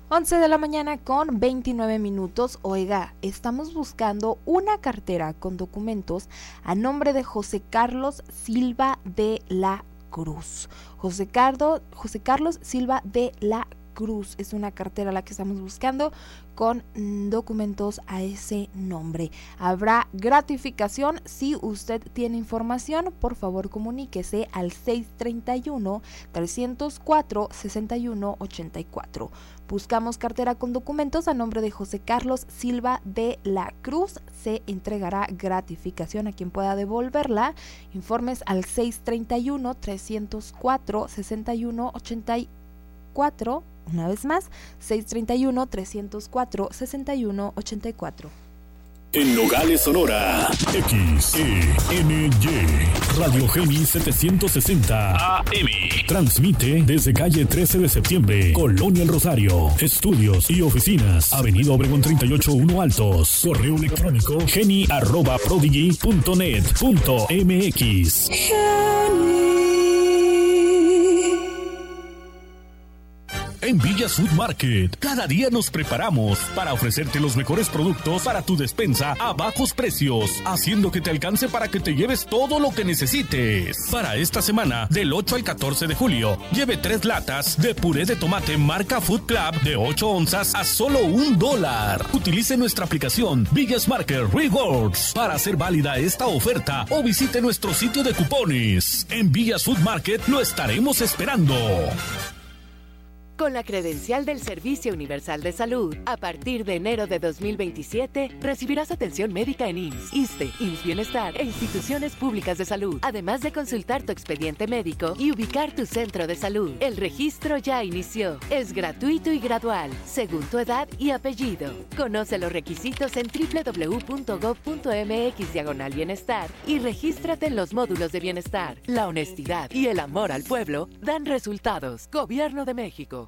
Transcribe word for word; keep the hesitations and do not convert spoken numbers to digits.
once de la mañana con veintinueve minutos. Oiga, estamos buscando una cartera con documentos a nombre de José Carlos Silva de la Cruz. José, Cardo, José Carlos Silva de la Cruz es una cartera la que estamos buscando con mm, documentos a ese nombre. Habrá gratificación. Si usted tiene información, por favor comuníquese al seis treinta y uno, trescientos cuatro, sesenta y uno ochenta y cuatro. Buscamos cartera con documentos a nombre de José Carlos Silva de la Cruz. Se entregará gratificación a quien pueda devolverla. Informes al seis treinta y uno, trescientos cuatro, sesenta y uno ochenta y cuatro. Una vez más, seis treinta y uno, trescientos cuatro, sesenta y uno ochenta y cuatro. En Nogales, Sonora, X E N Y, Radio Geni setecientos sesenta A M. Transmite desde calle trece de septiembre, Colonia El Rosario. Estudios y oficinas, Avenida Obregón treinta y ocho uno Altos. Correo electrónico geni arroba prodigy punto net punto m x. En Villas Food Market, cada día nos preparamos para ofrecerte los mejores productos para tu despensa a bajos precios, haciendo que te alcance para que te lleves todo lo que necesites. Para esta semana, del ocho al catorce de julio, lleve tres latas de puré de tomate marca Food Club de ocho onzas a solo un dólar. Utilice nuestra aplicación Villas Market Rewards para hacer válida esta oferta o visite nuestro sitio de cupones. En Villas Food Market lo estaremos esperando. Con la credencial del Servicio Universal de Salud, a partir de enero de dos mil veintisiete, recibirás atención médica en I M S S, ISSSTE, I M S S Bienestar e instituciones públicas de salud, además de consultar tu expediente médico y ubicar tu centro de salud. El registro ya inició. Es gratuito y gradual, según tu edad y apellido. Conoce los requisitos en doble u doble u doble u punto gob punto m x diagonal bienestar y regístrate en los módulos de bienestar. La honestidad y el amor al pueblo dan resultados. Gobierno de México.